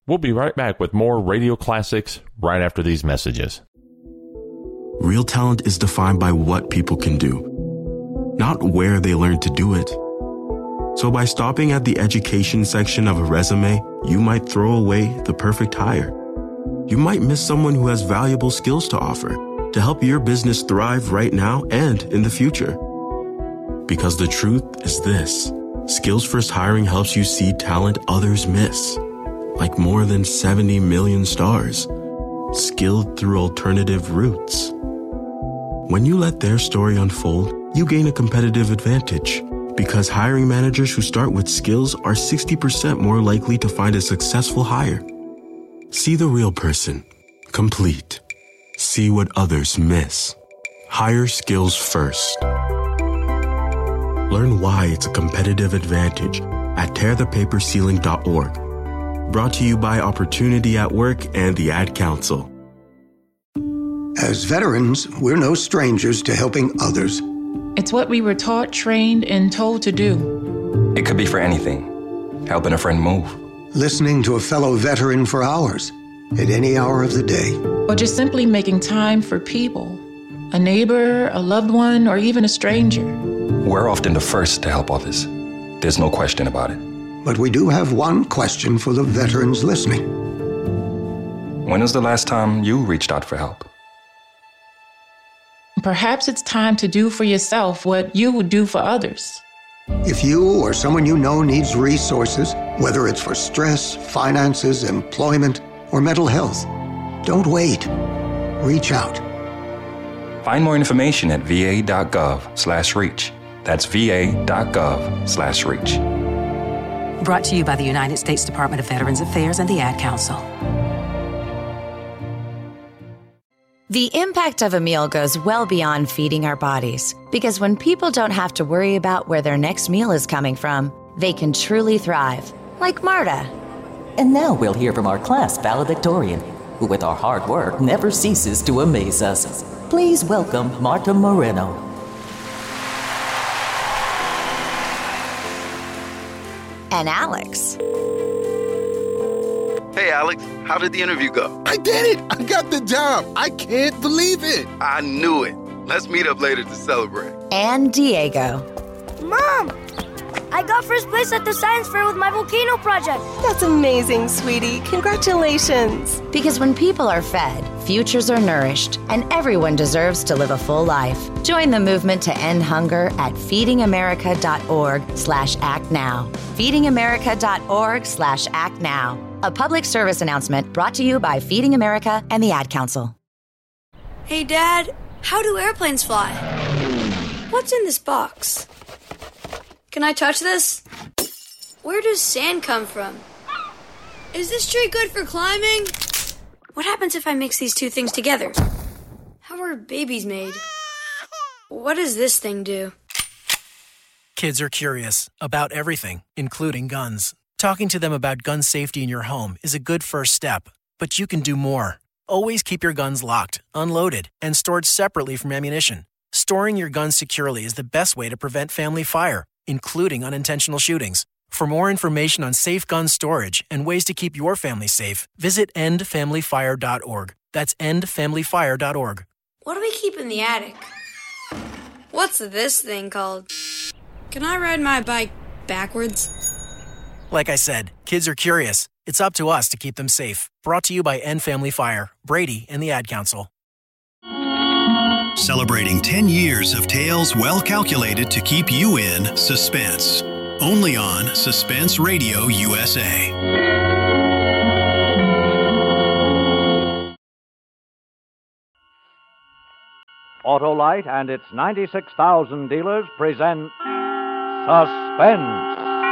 We'll be right back with more radio classics right after these messages. Real talent is defined by what people can do, not where they learn to do it. So by stopping at the education section of a resume, you might throw away the perfect hire. You might miss someone who has valuable skills to offer to help your business thrive right now and in the future. Because the truth is this: Skills First Hiring helps you see talent others miss, like more than 70 million stars, skilled through alternative routes. When you let their story unfold, you gain a competitive advantage, because hiring managers who start with skills are 60% more likely to find a successful hire. See the real person, complete. See what others miss. Hire skills first. Learn why it's a competitive advantage at tearthepaperceiling.org. Brought to you by Opportunity at Work and the Ad Council. As veterans, we're no strangers to helping others. It's what we were taught, trained, and told to do. It could be for anything. Helping a friend move. Listening to a fellow veteran for hours, at any hour of the day. Or just simply making time for people. A neighbor, a loved one, or even a stranger. We're often the first to help others. There's no question about it. But we do have one question for the veterans listening. When was the last time you reached out for help? Perhaps it's time to do for yourself what you would do for others. If you or someone you know needs resources, whether it's for stress, finances, employment, or mental health, don't wait. Reach out. Find more information at va.gov/reach. That's va.gov/reach. Brought to you by the United States Department of Veterans Affairs and the Ad Council. The impact of a meal goes well beyond feeding our bodies, because when people don't have to worry about where their next meal is coming from, they can truly thrive, like Marta. And now we'll hear from our class valedictorian, who with our hard work never ceases to amaze us. Please welcome Marta Moreno. And Alex. Hey, Alex, how did the interview go? I did it! I got the job! I can't believe it! I knew it. Let's meet up later to celebrate. And Diego. Mom! I got first place at the science fair with my volcano project. That's amazing, sweetie. Congratulations. Because when people are fed, futures are nourished, and everyone deserves to live a full life. Join the movement to end hunger at feedingamerica.org/actnow. feedingamerica.org/actnow. A public service announcement brought to you by Feeding America and the Ad Council. Hey, Dad, how do airplanes fly? What's in this box? Can I touch this? Where does sand come from? Is this tree good for climbing? What happens if I mix these two things together? How are babies made? What does this thing do? Kids are curious about everything, including guns. Talking to them about gun safety in your home is a good first step, but you can do more. Always keep your guns locked, unloaded, and stored separately from ammunition. Storing your guns securely is the best way to prevent family fire, including unintentional shootings. For more information on safe gun storage and ways to keep your family safe, visit endfamilyfire.org. That's endfamilyfire.org. What do we keep in the attic? What's this thing called? Can I ride my bike backwards? Like I said, kids are curious. It's up to us to keep them safe. Brought to you by End Family Fire, Brady, and the Ad Council. Celebrating 10 years of tales well calculated to keep you in suspense. Only on Suspense Radio USA. Autolite and its 96,000 dealers present Suspense.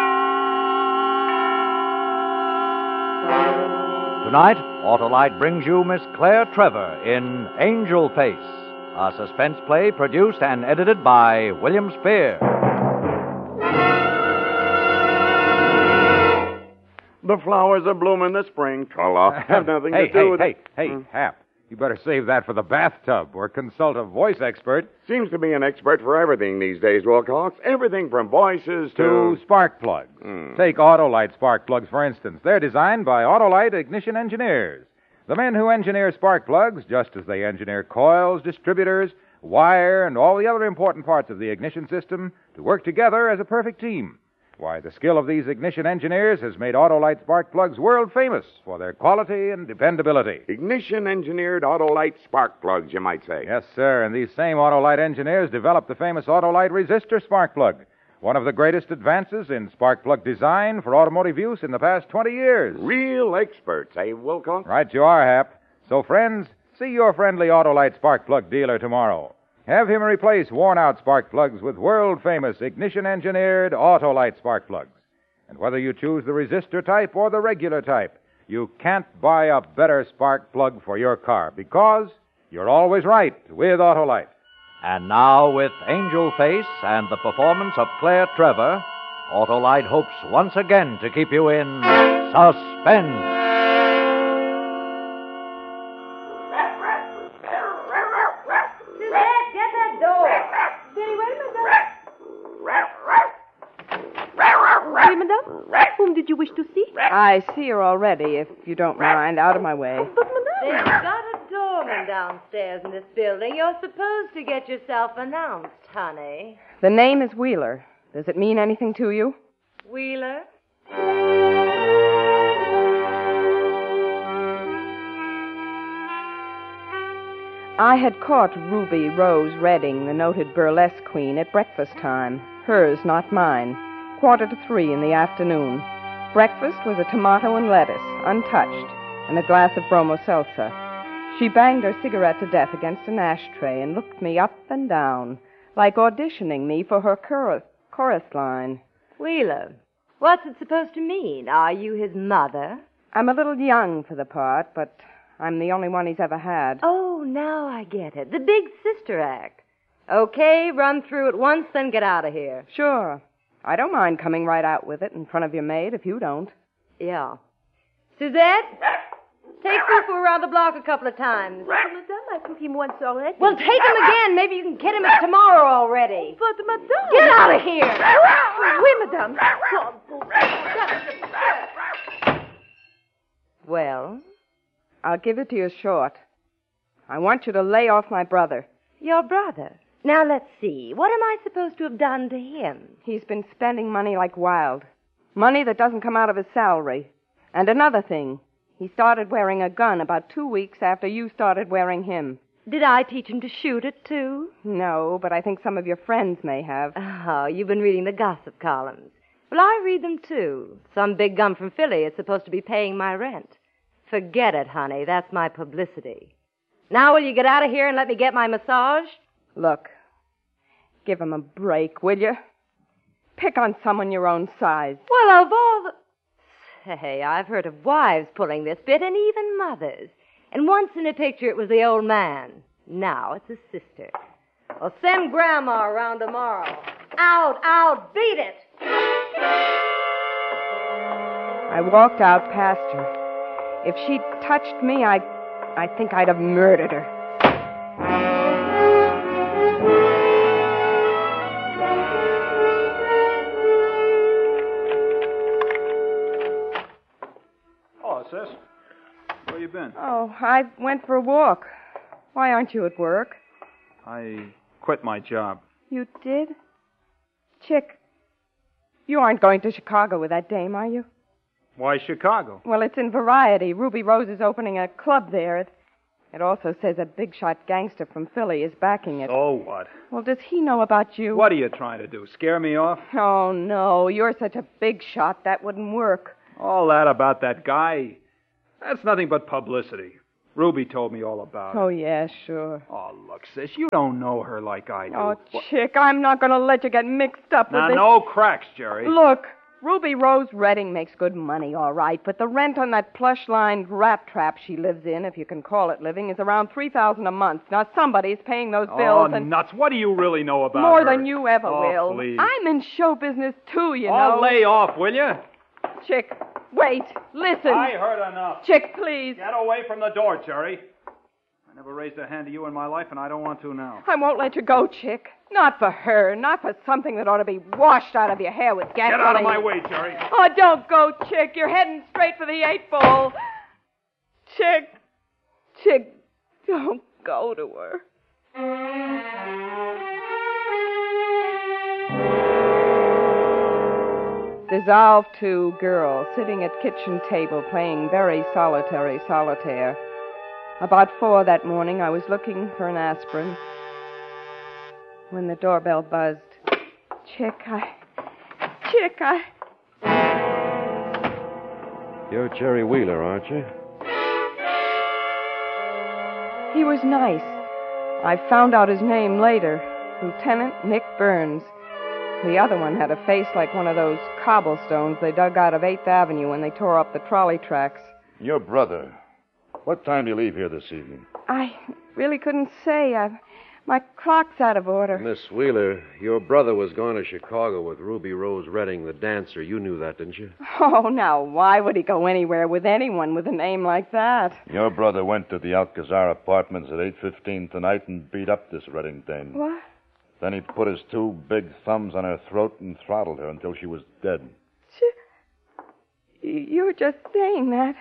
Tonight, Autolite brings you Miss Claire Trevor in Angel Face, a suspense play produced and edited by William Spear. The flowers are blooming this spring. Tralla. Have nothing to do with it. Hey, Hap. You better save that for the bathtub or consult a voice expert. Seems to be an expert for everything these days, Wilcox. Everything from voices to spark plugs. Take Autolite spark plugs, for instance. They're designed by Autolite ignition engineers. The men who engineer spark plugs, just as they engineer coils, distributors, wire, and all the other important parts of the ignition system to work together as a perfect team. Why, the skill of these ignition engineers has made Autolite spark plugs world famous for their quality and dependability. Ignition-engineered Autolite spark plugs, you might say. Yes, sir, and these same Autolite engineers developed the famous Autolite resistor spark plug, one of the greatest advances in spark plug design for automotive use in the past 20 years. Real experts, eh, Wilcox? Right you are, Hap. So, friends, see your friendly Autolite spark plug dealer tomorrow. Have him replace worn-out spark plugs with world-famous ignition-engineered Autolite spark plugs. And whether you choose the resistor type or the regular type, you can't buy a better spark plug for your car because you're always right with Autolite. And now, with Angel Face and the performance of Claire Trevor, Autolite hopes once again to keep you in suspense. Whom did you wish to see? I see her already, if you don't mind. Out of my way. But, Madame... They've got a doorman downstairs in this building. You're supposed to get yourself announced, honey. The name is Wheeler. Does it mean anything to you? Wheeler? I had caught Ruby Rose Redding, the noted burlesque queen, at breakfast time. Hers, not mine. 2:45 in the afternoon. Breakfast was a tomato and lettuce, untouched, and a glass of bromo seltzer. She banged her cigarette to death against an ashtray and looked me up and down, like auditioning me for her chorus line. Wheeler, what's it supposed to mean? Are you his mother? I'm a little young for the part, but I'm the only one he's ever had. Oh, now I get it. The big sister act. Okay, run through it once, then get out of here. Sure. I don't mind coming right out with it in front of your maid if you don't. Yeah. Suzette, take Fufu around the block a couple of times. Madame, I took him once already. Well, take him again. Maybe you can get him tomorrow already. But, Madame... Get out of here! Oui, Madame. Well, I'll give it to you short. I want you to lay off my brother. Your brother? Now, let's see. What am I supposed to have done to him? He's been spending money like wild. Money that doesn't come out of his salary. And another thing, he started wearing a gun about 2 weeks after you started wearing him. Did I teach him to shoot it, too? No, but I think some of your friends may have. Oh, you've been reading the gossip columns. Well, I read them, too. Some big gum from Philly is supposed to be paying my rent. Forget it, honey. That's my publicity. Now will you get out of here and let me get my massage? Look, give him a break, will you? Pick on someone your own size. Well, of all the... Say, I've heard of wives pulling this bit, and even mothers. And once in a picture it was the old man. Now it's a sister. Well, send Grandma around tomorrow. Out, beat it! I walked out past her. If she'd touched me, I think I'd have murdered her. Sis, where you been? Oh, I went for a walk. Why aren't you at work? I quit my job. You did? Chick, you aren't going to Chicago with that dame, are you? Why Chicago? Well, it's in Variety. Ruby Rose is opening a club there. It also says a big-shot gangster from Philly is backing it. Oh, what? Well, does he know about you? What are you trying to do, scare me off? Oh, no. You're such a big shot, that wouldn't work. All that about that guy, that's nothing but publicity. Ruby told me all about it. Oh, yeah, sure. Oh, look, sis, you don't know her like I do. Oh, Chick, I'm not going to let you get mixed up with this. No cracks, Jerry. Look, Ruby Rose Redding makes good money, all right, but the rent on that plush-lined rat trap she lives in, if you can call it living, is around $3,000 a month. Now, somebody's paying those bills and... nuts. What do you really know about More her? than you ever will. Please. I'm in show business, too, you know. I'll lay off, will you? Chick, wait, listen. I heard enough. Chick, please. Get away from the door, Jerry. I never raised a hand to you in my life, and I don't want to now. I won't let you go, Chick. Not for her. Not for something that ought to be washed out of your hair with gasoline. Get out of my way, Jerry. Oh, don't go, Chick. You're heading straight for the 8-ball. Chick, don't go to her. Dissolved 2 girl sitting at kitchen table playing very solitary solitaire. About 4 that morning, I was looking for an aspirin when the doorbell buzzed. Chick, You're Jerry Wheeler, aren't you? He was nice. I found out his name later. Lieutenant Nick Burns. The other one had a face like one of those cobblestones they dug out of 8th Avenue when they tore up the trolley tracks. Your brother. What time do you leave here this evening? I really couldn't say. My clock's out of order. Miss Wheeler, your brother was going to Chicago with Ruby Rose Redding, the dancer. You knew that, didn't you? Oh, now, why would he go anywhere with anyone with a name like that? Your brother went to the Alcazar Apartments at 8:15 tonight and beat up this Redding dame. What? Then he put his 2 big thumbs on her throat and throttled her until she was dead. You're just saying that.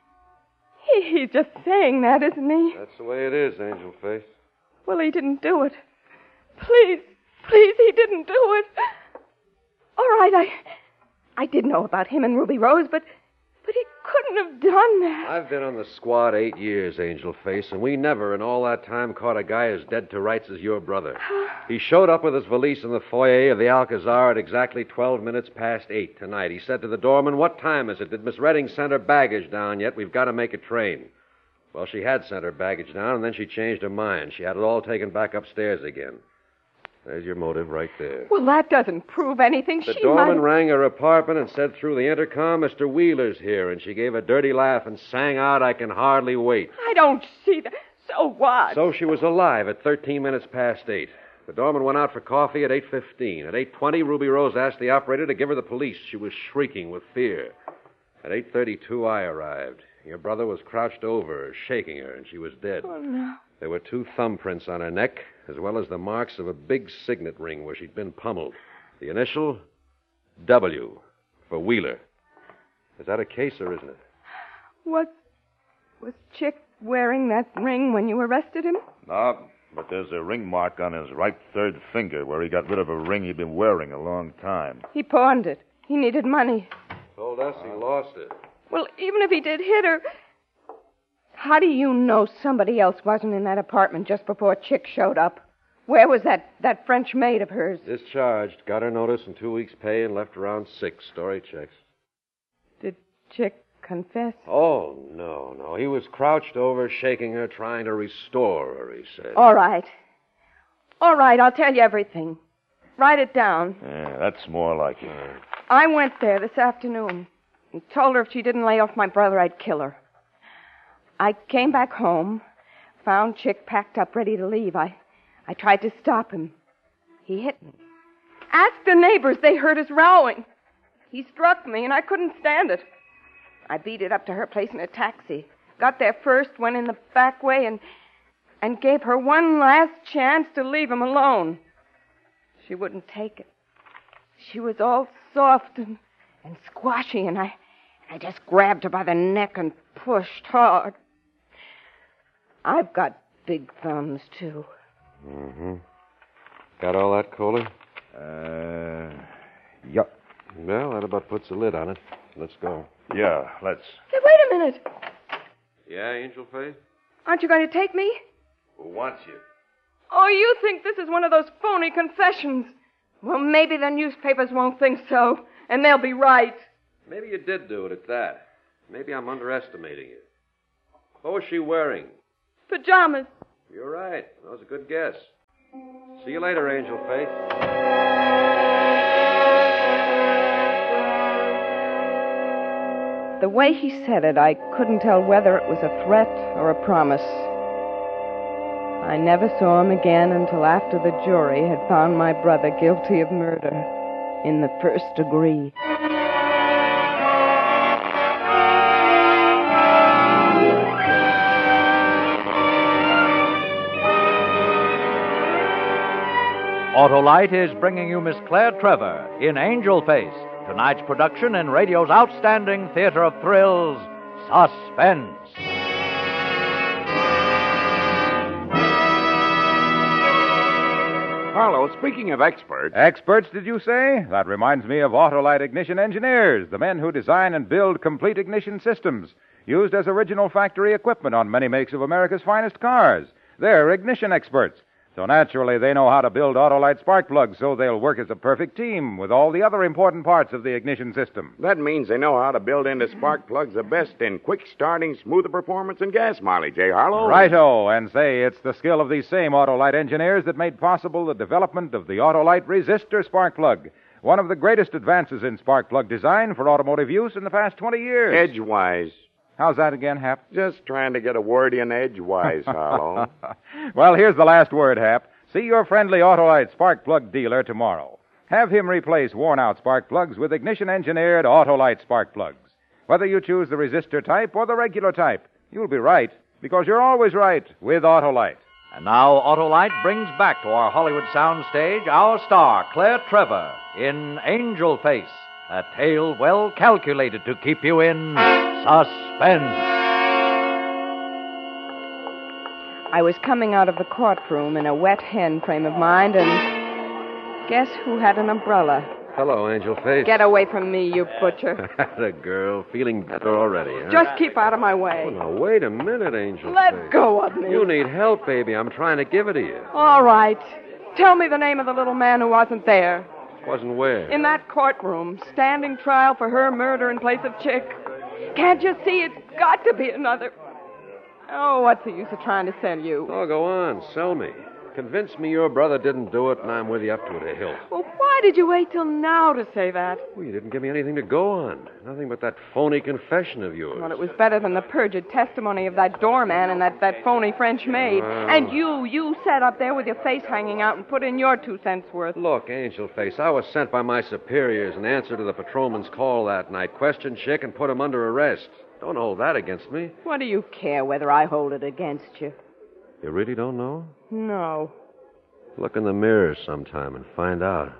He's just saying that, isn't he? That's the way it is, Angel Face. Well, he didn't do it. Please, he didn't do it. All right, I did know about him and Ruby Rose, but he couldn't have done that. I've been on the squad 8 years, Angel Face, and we never in all that time caught a guy as dead to rights as your brother. He showed up with his valise in the foyer of the Alcazar at exactly 12 minutes past 8 tonight. He said to the doorman, "What time is it? Did Miss Redding send her baggage down yet? We've got to make a train." Well, she had sent her baggage down, and then she changed her mind. She had it all taken back upstairs again. There's your motive right there. Well, that doesn't prove anything. The doorman rang her apartment and said through the intercom, "Mr. Wheeler's here," and she gave a dirty laugh and sang out, "I can hardly wait." I don't see that. So what? So she was alive at 13 minutes past 8. The doorman went out for coffee at 8:15. At 8:20, Ruby Rose asked the operator to give her the police. She was shrieking with fear. At 8:32, I arrived. Your brother was crouched over her, shaking her, and she was dead. Oh, no. There were 2 thumbprints on her neck, as well as the marks of a big signet ring where she'd been pummeled. The initial, W, for Wheeler. Is that a case, or isn't it? Was Chick wearing that ring when you arrested him? No, but there's a ring mark on his right 3rd finger where he got rid of a ring he'd been wearing a long time. He pawned it. He needed money. Told us he lost it. Well, even if he did hit her, how do you know somebody else wasn't in that apartment just before Chick showed up? Where was that French maid of hers? Discharged. Got her notice and 2 weeks' pay and left around 6. Story checks. Did Chick confess? Oh, no. He was crouched over, shaking her, trying to restore her, he said. All right, I'll tell you everything. Write it down. Yeah, that's more like it. I went there this afternoon and told her if she didn't lay off my brother, I'd kill her. I came back home, found Chick packed up, ready to leave. I tried to stop him. He hit me. Ask the neighbors. They heard us rowing. He struck me, and I couldn't stand it. I beat it up to her place in a taxi. Got there first, went in the back way, and gave her one last chance to leave him alone. She wouldn't take it. She was all soft and squashy, and I just grabbed her by the neck and pushed hard. I've got big thumbs, too. Mm-hmm. Got all that, Kohler? Yup. Well, that about puts a lid on it. Let's go. Yeah, let's. Hey, wait a minute. Yeah, Angel Face? Aren't you going to take me? Who wants you? Oh, you think this is one of those phony confessions. Well, maybe the newspapers won't think so, and they'll be right. Maybe you did do it at that. Maybe I'm underestimating you. What was she wearing? Pajamas. You're right. That was a good guess. See you later, Angel Face. The way he said it, I couldn't tell whether it was a threat or a promise. I never saw him again until after the jury had found my brother guilty of murder in the 1st degree. Autolite is bringing you Miss Claire Trevor in Angel Face, tonight's production in radio's outstanding theater of thrills, Suspense. Harlow, speaking of experts... Experts, did you say? That reminds me of Autolite Ignition Engineers, the men who design and build complete ignition systems, used as original factory equipment on many makes of America's finest cars. They're ignition experts. So naturally, they know how to build Autolite spark plugs so they'll work as a perfect team with all the other important parts of the ignition system. That means they know how to build into spark plugs the best in quick starting, smoother performance, and gas mileage, eh, Harlow? Righto, and say it's the skill of these same Autolite engineers that made possible the development of the Autolite Resistor spark plug, one of the greatest advances in spark plug design for automotive use in the past 20 years. Edgewise. How's that again, Hap? Just trying to get a word in edgewise, Harlow. Well, here's the last word, Hap. See your friendly Autolite spark plug dealer tomorrow. Have him replace worn-out spark plugs with ignition-engineered Autolite spark plugs. Whether you choose the resistor type or the regular type, you'll be right, because you're always right with Autolite. And now Autolite brings back to our Hollywood soundstage our star, Claire Trevor, in Angel Face, a tale well calculated to keep you in suspense. I was coming out of the courtroom in a wet hen frame of mind, and guess who had an umbrella? Hello, Angel Face. Get away from me, you butcher. The girl, feeling better already, huh? Just keep out of my way. Oh, now, wait a minute, Angel Let Face. go of me. You need help, baby. I'm trying to give it to you. All right. Tell me the name of the little man who wasn't there. Wasn't where? In that courtroom, standing trial for her murder in place of Chick. Can't you see it's got to be another... Oh, what's the use of trying to sell you? Oh, go on. Sell me. Convince me your brother didn't do it, and I'm with you up to it a hilt. Well, why did you wait till now to say that? Well, you didn't give me anything to go on. Nothing but that phony confession of yours. Well, it was better than the perjured testimony of that doorman and that phony French maid. And you sat up there with your face hanging out and put in your 2 cents worth. Look, Angel Face, I was sent by my superiors in answer to the patrolman's call that night. Questioned Chick and put him under arrest. Don't hold that against me. What do you care whether I hold it against you? You really don't know? No. Look in the mirror sometime and find out.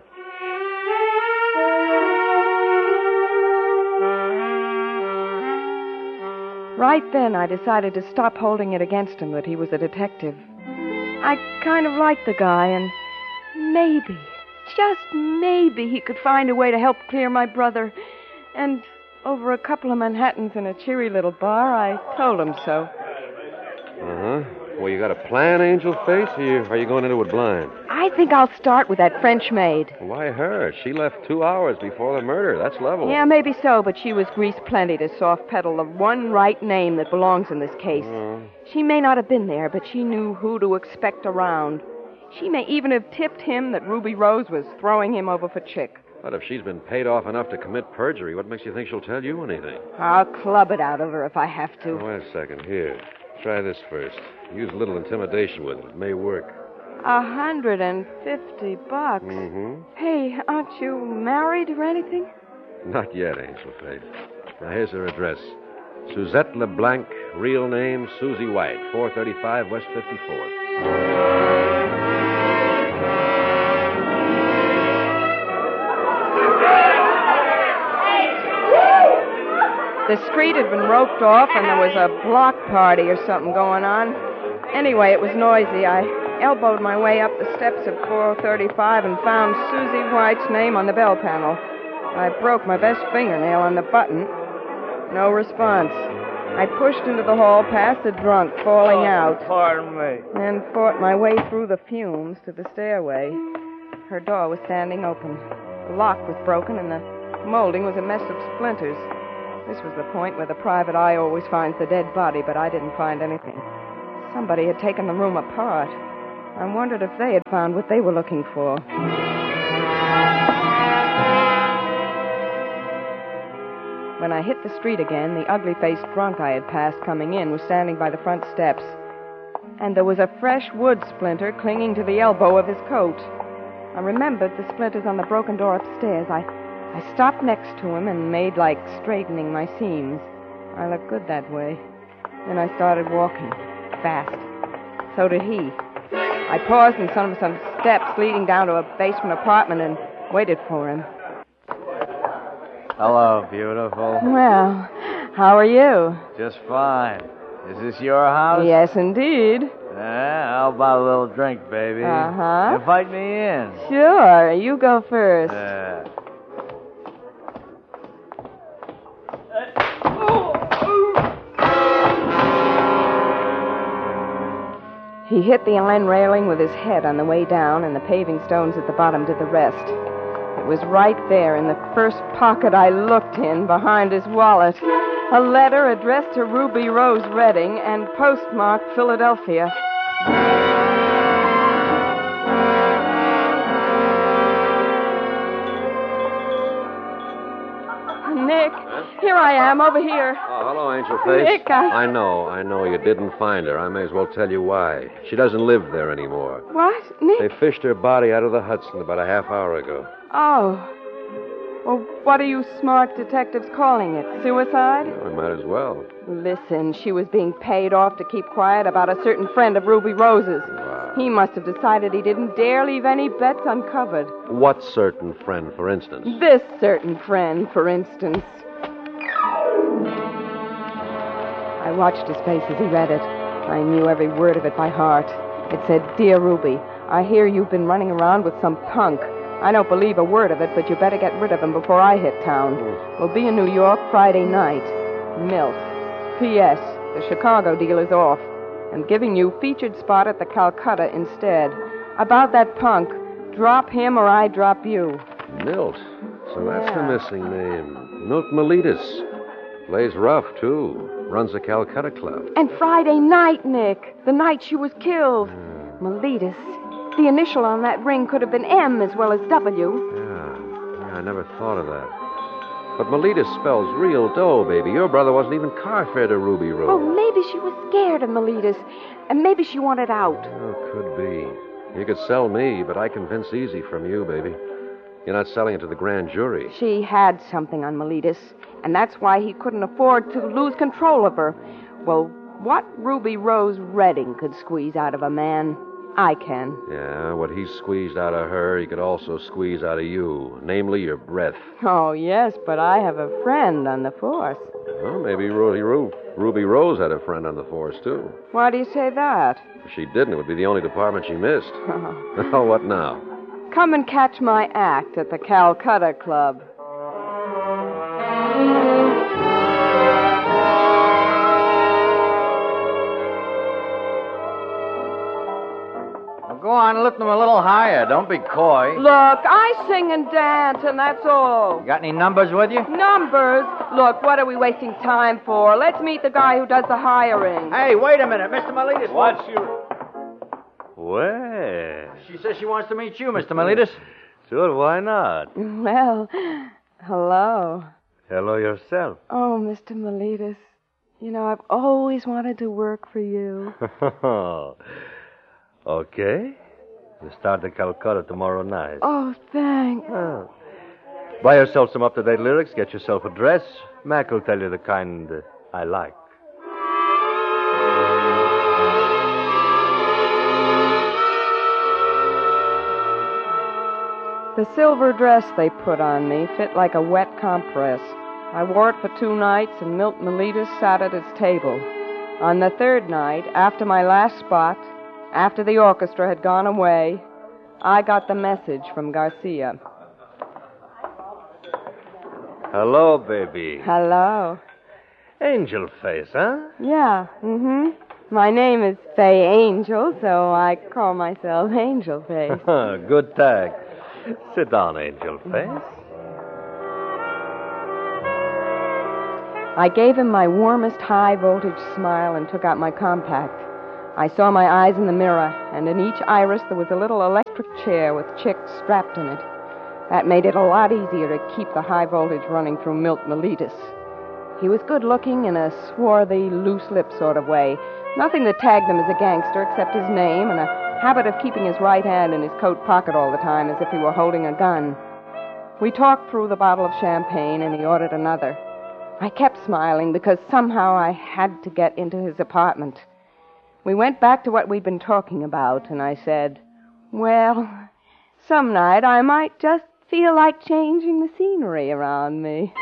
Right then, I decided to stop holding it against him that he was a detective. I kind of liked the guy, and maybe, just maybe, he could find a way to help clear my brother. And over a couple of Manhattans in a cheery little bar, I told him so. Uh-huh. Well, you got a plan, Angel Face, or are you going into it blind? I think I'll start with that French maid. Why her? She left 2 hours before the murder. That's level. Yeah, maybe so, but she was grease plenty to soft pedal the one right name that belongs in this case. She may not have been there, but she knew who to expect around. She may even have tipped him that Ruby Rose was throwing him over for Chick. But if she's been paid off enough to commit perjury, what makes you think she'll tell you anything? I'll club it out of her if I have to. Wait a second. Here. Try this first. Use a little intimidation with it. It may work. $150. Mm-hmm. Hey, aren't you married or anything? Not yet, Angel Face. Now, here's her address. Suzette LeBlanc, real name Susie White, 435 West 54th. The street had been roped off, and there was a block party or something going on. Anyway, it was noisy. I elbowed my way up the steps of 435 and found Susie White's name on the bell panel. I broke my best fingernail on the button. No response. I pushed into the hall past the drunk, falling out. Pardon me. And fought my way through the fumes to the stairway. Her door was standing open. The lock was broken, and the molding was a mess of splinters. This was the point where the private eye always finds the dead body, but I didn't find anything. Somebody had taken the room apart. I wondered if they had found what they were looking for. When I hit the street again, the ugly-faced drunk I had passed coming in was standing by the front steps. And there was a fresh wood splinter clinging to the elbow of his coat. I remembered the splinters on the broken door upstairs. I stopped next to him and made like straightening my seams. I looked good that way. Then I started walking, fast. So did he. I paused in some steps leading down to a basement apartment and waited for him. Hello, beautiful. Well, how are you? Just fine. Is this your house? Yes, indeed. Yeah, how about a little drink, baby? Uh-huh. Invite me in. Sure. You go first. He hit the iron railing with his head on the way down, and the paving stones at the bottom did the rest. It was right there in the first pocket I looked in, behind his wallet. A letter addressed to Ruby Rose Redding and postmarked Philadelphia. Nick, here I am, over here. Oh, hello, Angel Face. Nick, I know. You didn't find her. I may as well tell you why. She doesn't live there anymore. What, Nick? They fished her body out of the Hudson about a half hour ago. Oh. Well, what are you smart detectives calling it? Suicide? I might as well. Listen, she was being paid off to keep quiet about a certain friend of Ruby Rose's. Wow. He must have decided he didn't dare leave any bets uncovered. What certain friend, for instance? This certain friend, for instance. I watched his face as he read it. I knew every word of it by heart. It said, "Dear Ruby, I hear you've been running around with some punk. I don't believe a word of it, but you better get rid of him before I hit town. We'll be in New York Friday night. Milt. P.S. The Chicago deal is off. I'm giving you featured spot at the Calcutta instead. About that punk, drop him or I drop you." Milt. So that's the missing name. Milt Miletus. Plays rough, too. Runs a Calcutta club. And Friday night, Nick. The night she was killed. Miletus. The initial on that ring could have been M as well as W. Yeah, I never thought of that. But Miletus spells real dough, baby. Your brother wasn't even carfare to Ruby Rose. Oh, maybe she was scared of Miletus, and maybe she wanted out. Oh, could be. You could sell me, but I convince easy from you, baby. You're not selling it to the grand jury. She had something on Miletus, and that's why he couldn't afford to lose control of her. Well, what Ruby Rose Redding could squeeze out of a man, I can. Yeah, what he squeezed out of her, he could also squeeze out of you. Namely, your breath. Oh, yes, but I have a friend on the force. Well, maybe Ruby Rose had a friend on the force, too. Why do you say that? If she didn't, it would be the only department she missed. Oh, what now? Come and catch my act at the Calcutta Club. Go on, lift them a little higher. Don't be coy. Look, I sing and dance, and that's all. Got any numbers with you? Numbers? Look, what are we wasting time for? Let's meet the guy who does the hiring. Hey, wait a minute, Mr. Miletus. What's your... Well... She says she wants to meet you, Mr. Miletus. Sure, why not? Well, hello. Hello yourself. Oh, Mr. Miletus. You know, I've always wanted to work for you. Okay. We start at Calcutta tomorrow night. Oh, thanks. Buy yourself some up-to-date lyrics, get yourself a dress. Mac will tell you the kind I like. The silver dress they put on me fit like a wet compress. I wore it for 2 nights, and Milt Miletus sat at his table. On the 3rd night, after my last spot, after the orchestra had gone away, I got the message from Garcia. Hello, baby. Hello. Angel Face, huh? Yeah, My name is Fay Angel, so I call myself Angel Face. Good tag. Sit down, Angel Face. I gave him my warmest high-voltage smile and took out my compact. I saw my eyes in the mirror, and in each iris there was a little electric chair with chicks strapped in it. That made it a lot easier to keep the high voltage running through Milt Miletus. He was good-looking in a swarthy, loose-lipped sort of way. Nothing that tagged him as a gangster except his name and a habit of keeping his right hand in his coat pocket all the time as if he were holding a gun. We talked through the bottle of champagne, and he ordered another. I kept smiling because somehow I had to get into his apartment. We went back to what we'd been talking about, and I said, Well, some night I might just feel like changing the scenery around me.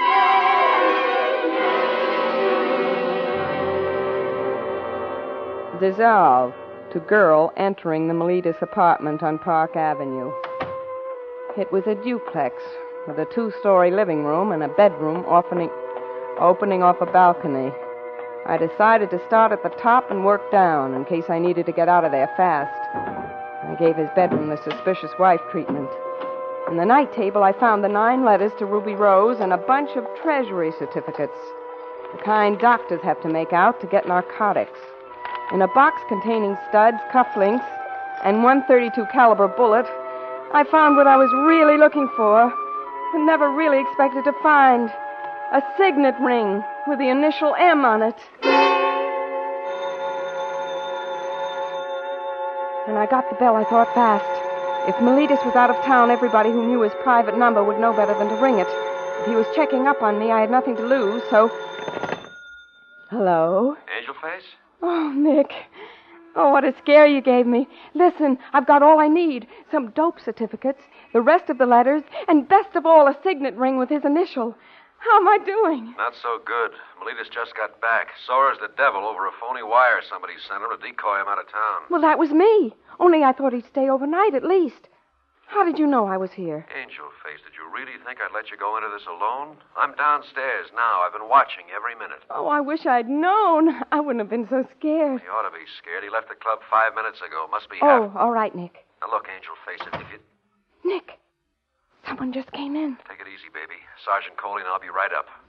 Dissolve to girl entering the Miletus apartment on Park Avenue. It was a duplex with a 2-story living room and a bedroom opening off a balcony. I decided to start at the top and work down in case I needed to get out of there fast. I gave his bedroom the suspicious wife treatment. In the night table, I found the 9 letters to Ruby Rose and a bunch of treasury certificates, the kind doctors have to make out to get narcotics. In a box containing studs, cufflinks, and .132 caliber bullet, I found what I was really looking for, but never really expected to find. A signet ring with the initial M on it. When I got the bell, I thought fast. If Miletus was out of town, everybody who knew his private number would know better than to ring it. If he was checking up on me, I had nothing to lose, so... Hello? Angel Face? Oh, Nick. Oh, what a scare you gave me. Listen, I've got all I need. Some dope certificates, the rest of the letters, and best of all, a signet ring with his initial. How am I doing? Not so good. Miletus just got back. Sore as the devil over a phony wire somebody sent him to decoy him out of town. Well, that was me. Only I thought he'd stay overnight at least. How did you know I was here? Angel Face, did you really think I'd let you go into this alone? I'm downstairs now. I've been watching every minute. Oh, I wish I'd known. I wouldn't have been so scared. He ought to be scared. He left the club 5 minutes ago. Must be Oh, all right, Nick. Now, look, Angel Face, if you... Nick, someone just came in. Take it easy, baby. Sergeant Coley and I'll be right up.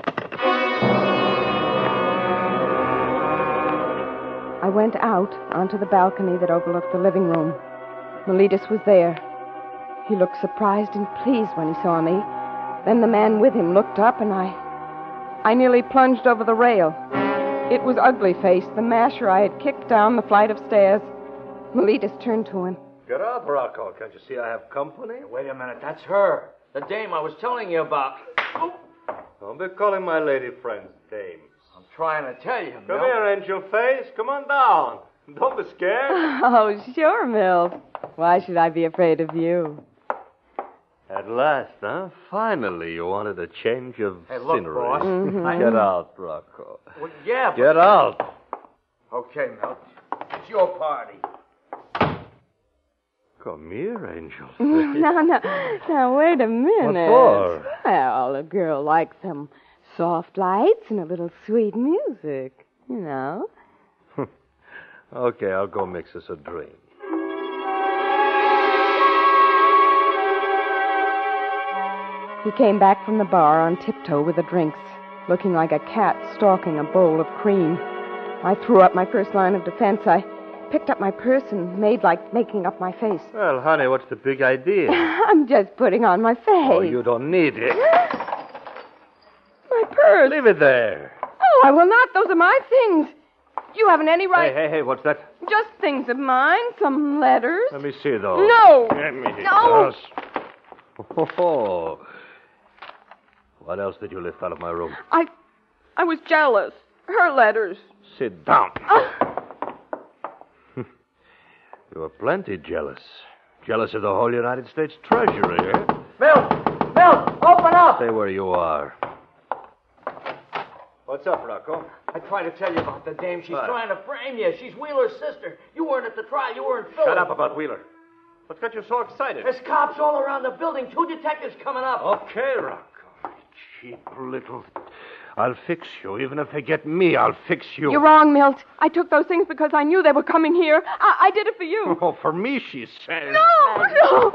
I went out onto the balcony that overlooked the living room. Miletus was there. He looked surprised and pleased when he saw me. Then the man with him looked up, and I nearly plunged over the rail. It was Ugly Face, the masher I had kicked down the flight of stairs. Miletus turned to him. Get up, Rocco. Can't you see I have company? Wait a minute. That's her. The dame I was telling you about. Oh. Don't be calling my lady friends dames. I'm trying to tell you, Come Milt. here, Angel Face. Come on down. Don't be scared. Oh, sure, Milt. Why should I be afraid of you? At last, huh? Finally, you wanted a change of scenery. boss. Mm-hmm. Get out, Rocco. Well, yeah, but... Get out. Okay, Milt. It's your party. Come here, Angel. Now, wait a minute. What for? Well, a girl likes some soft lights and a little sweet music, you know. Okay, I'll go mix us a drink. He came back from the bar on tiptoe with the drinks, looking like a cat stalking a bowl of cream. I threw up my first line of defense. I picked up my purse and made like making up my face. Well, honey, what's the big idea? I'm just putting on my face. Oh, you don't need it. My purse. Leave it there. Oh, I will not. Those are my things. You haven't any right... Hey, what's that? Just things of mine. Some letters. Let me see those. No. Let me No. Oh. What else did you lift out of my room? I was jealous. Her letters. Sit down. You were plenty jealous. Jealous of the whole United States Treasury, eh? Milt, open up! Stay where you are. What's up, Rocco? I tried to tell you about the dame. She's trying to frame you. She's Wheeler's sister. You weren't at the trial. You were in Philly. Shut up about Wheeler. What's got you so excited? There's cops all around the building. 2 detectives coming up. Okay, Rocco. Cheap little... I'll fix you. Even if they get me, I'll fix you. You're wrong, Milt. I took those things because I knew they were coming here. I did it for you. Oh, for me, she says. No!